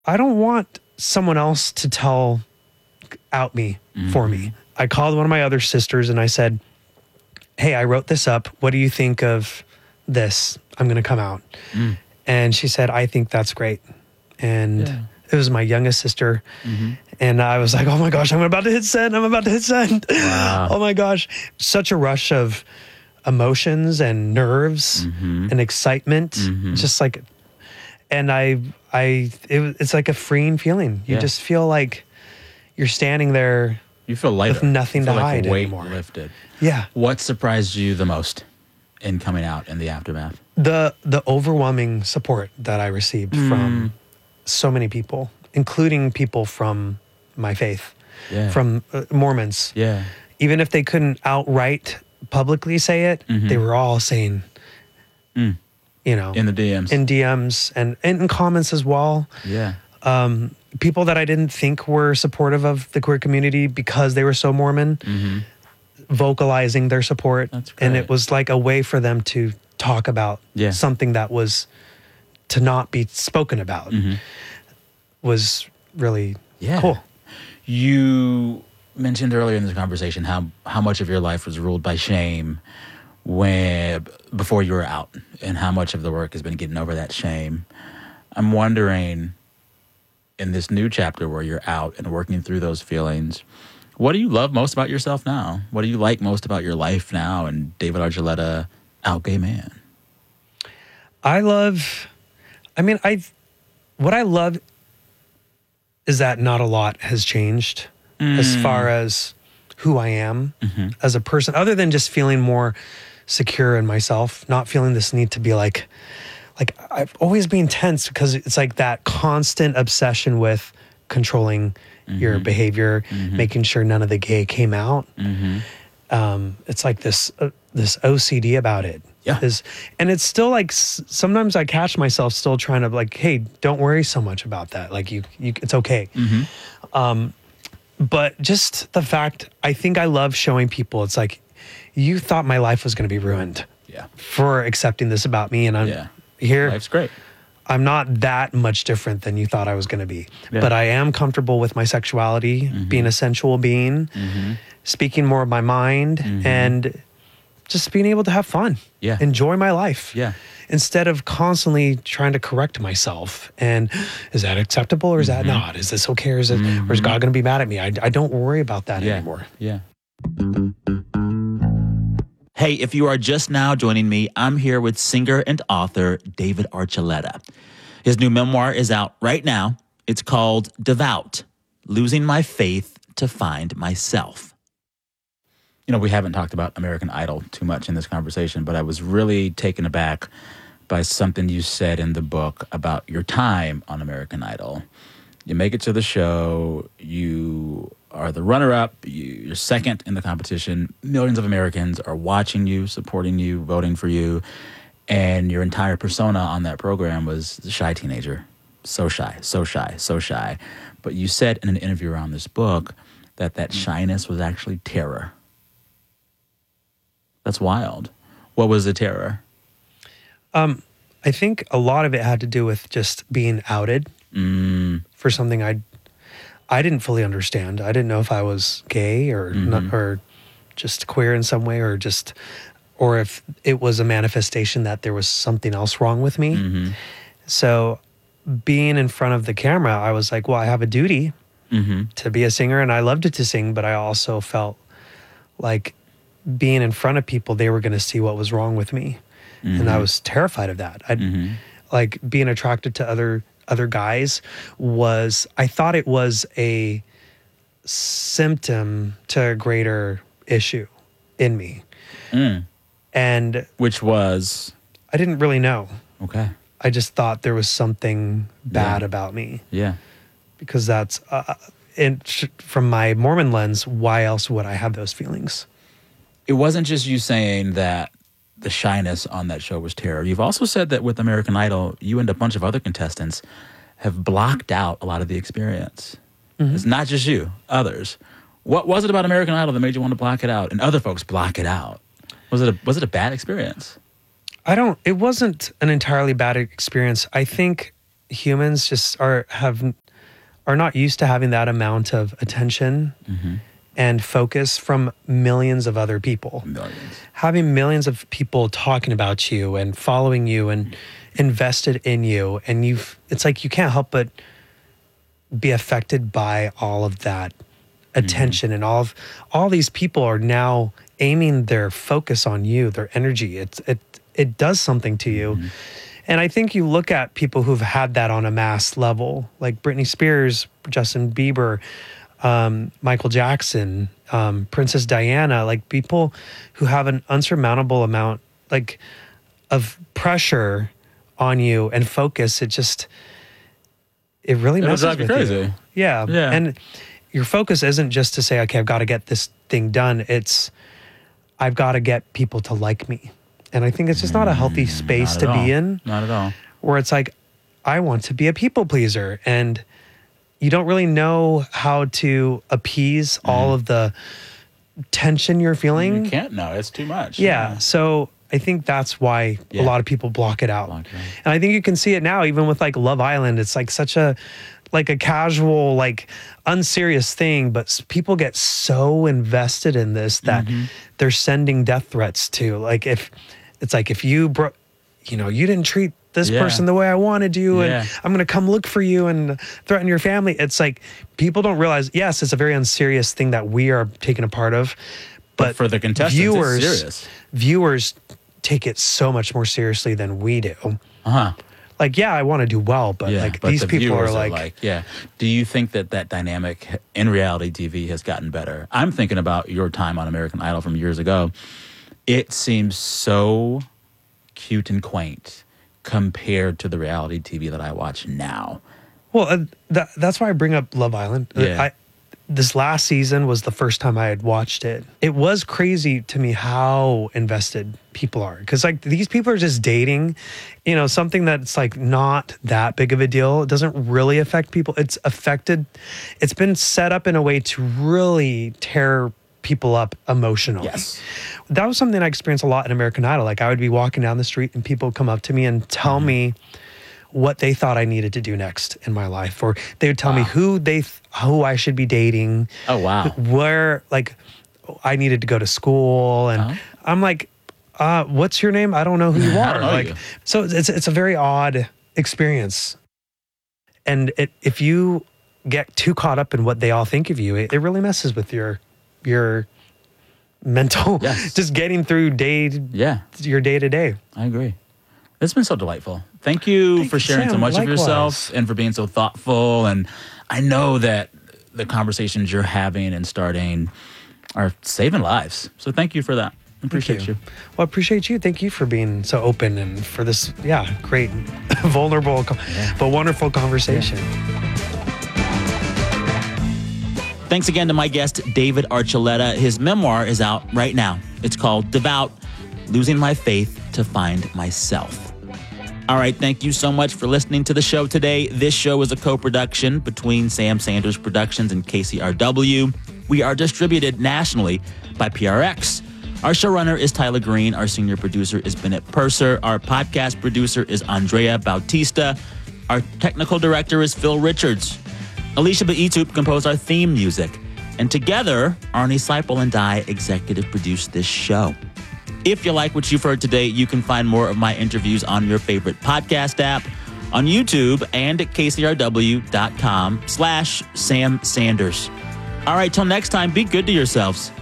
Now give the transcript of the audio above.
I don't want someone else to out me for me. I called one of my other sisters and I said, hey, I wrote this up. What do you think of this? I'm going to come out. And she said, I think that's great. And it was my youngest sister. And I was like, oh my gosh, I'm about to hit send. I'm about to hit send. Wow. Oh my gosh. Such a rush of emotions and nerves and excitement. Just like, and it's like a freeing feeling. You just feel like you're standing there. You feel lighter. With nothing to hide weight anymore. Lifted. Yeah. What surprised you the most in coming out in the aftermath? The overwhelming support that I received from so many people, including people from my faith, from Mormons. Yeah. Even if they couldn't outright publicly say it, they were all saying, you know, in the DMs, in DMs and in comments as well. Yeah. People that I didn't think were supportive of the queer community because they were so Mormon, vocalizing their support. That's great. And it was like a way for them to talk about something that was to not be spoken about. Was really cool. You mentioned earlier in this conversation how much of your life was ruled by shame before you were out, and how much of the work has been getting over that shame. I'm wondering, in this new chapter where you're out and working through those feelings, what do you love most about yourself now? What do you like most about your life now and David Archuleta, out gay man? What I love is that not a lot has changed as far as who I am as a person, other than just feeling more secure in myself, not feeling this need to be like I've always been tense because it's like that constant obsession with controlling your behavior, making sure none of the gay came out. It's like this OCD about it. Yeah. And it's still like sometimes I catch myself still trying to like, hey, don't worry so much about that. Like you it's okay. But just the fact, I think I love showing people, it's like, you thought my life was going to be ruined for accepting this about me. And I'm here. Life's great. I'm not that much different than you thought I was going to be. But I am comfortable with my sexuality, being a sensual being, speaking more of my mind, and just being able to have fun. Enjoy my life. Instead of constantly trying to correct myself. And is that acceptable or is that not? Is this okay or is God going to be mad at me? I don't worry about that anymore. Hey, if you are just now joining me, I'm here with singer and author David Archuleta. His new memoir is out right now. It's called Devout: Losing My Faith to Find Myself. You know, we haven't talked about American Idol too much in this conversation, but I was really taken aback by something you said in the book about your time on American Idol. You make it to the show, you are the runner-up, you're second in the competition. Millions of Americans are watching you, supporting you, voting for you, and your entire persona on that program was the shy teenager. So shy, so shy, so shy. But you said in an interview around this book that shyness was actually terror. That's wild. What was the terror? I think a lot of it had to do with just being outed for something I didn't fully understand. I didn't know if I was gay or not, or just queer in some way, or if it was a manifestation that there was something else wrong with me. So being in front of the camera, I was like, well, I have a duty to be a singer, and I loved it to sing, but I also felt like being in front of people, they were going to see what was wrong with me. And I was terrified of that. Like being attracted to other guys I thought it was a symptom to a greater issue in me. And which was? I didn't really know. Okay. I just thought there was something bad about me. Because that's, from my Mormon lens, why else would I have those feelings? It wasn't just you saying that the shyness on that show was terror. You've also said that with American Idol, you and a bunch of other contestants have blocked out a lot of the experience. It's not just you, others. What was it about American Idol that made you want to block it out and other folks block it out? Was it a bad experience? It wasn't an entirely bad experience. I think humans just are not used to having that amount of attention and focus from millions of other people. Having millions of people talking about you and following you and invested in you, and it's like you can't help but be affected by all of that attention, and all these people are now aiming their focus on you, their energy. It does something to you. And I think you look at people who've had that on a mass level, like Britney Spears, Justin Bieber, Michael Jackson, Princess Diana, like people who have an unsurmountable amount like of pressure on you and focus. It really messes with crazy. you. Yeah. And your focus isn't just to say, okay, I've got to get this thing done. It's, I've got to get people to like me. And I think it's just not a healthy space to be in. Not at all. Where it's like, I want to be a people pleaser. And you don't really know how to appease all of the tension you're feeling. You can't know. It's too much. Yeah. So I think that's why a lot of people block it out. And I think you can see it now, even with like Love Island. It's like such a casual, like unserious thing, but people get so invested in this that they're sending death threats to, like, if you you didn't treat this person the way I wanted you, and I'm going to come look for you and threaten your family. It's like, people don't realize, yes, it's a very unserious thing that we are taking a part of, but for the contestants, it's serious. Viewers take it so much more seriously than we do. Like, yeah, I want to do well, but these people are like, Do you think that dynamic in reality TV has gotten better? I'm thinking about your time on American Idol from years ago. It seems so cute and quaint compared to the reality TV that I watch now. Well, that's why I bring up Love Island. This last season was the first time I had watched it. It was crazy to me how invested people are. Because like, these people are just dating, something that's like not that big of a deal. It doesn't really affect people. It's been set up in a way to really tear people up emotionally. Yes. That was something I experienced a lot in American Idol. Like, I would be walking down the street and people would come up to me and tell me what they thought I needed to do next in my life, or they would tell me who I should be dating. Oh, wow. Where, like, I needed to go to school, and I'm like, what's your name? I don't know who you are. Like, so it's a very odd experience. And if you get too caught up in what they all think of you, it really messes with your mental, just getting through your day to day. I agree. It's been so delightful. Thank you for sharing so much of yourself and for being so thoughtful. And I know that the conversations you're having and starting are saving lives. So thank you for that. I appreciate you. Well, I appreciate you. Thank you for being so open and for this, great, vulnerable, but wonderful conversation. Thanks again to my guest, David Archuleta. His memoir is out right now. It's called Devout: Losing My Faith to Find Myself. All right, thank you so much for listening to the show today. This show is a co-production between Sam Sanders Productions and KCRW. We are distributed nationally by PRX. Our showrunner is Tyler Green. Our senior producer is Bennett Purser. Our podcast producer is Andrea Bautista. Our technical director is Phil Richards. Alicia Baitup composed our theme music. And together, Arnie Seipel and I executive produced this show. If you like what you've heard today, you can find more of my interviews on your favorite podcast app, on YouTube, and at kcrw.com/Sam Sanders. All right, till next time, be good to yourselves.